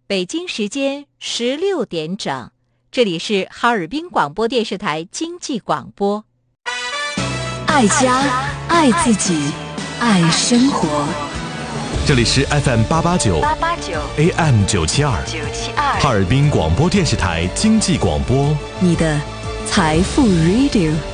北京时间16点整，这里是哈尔滨广播电视台经济广播。 爱家，爱自己，爱生活。 这里是 FM889 AM972 哈尔滨广播电视台经济广播， 你的财富 Radio。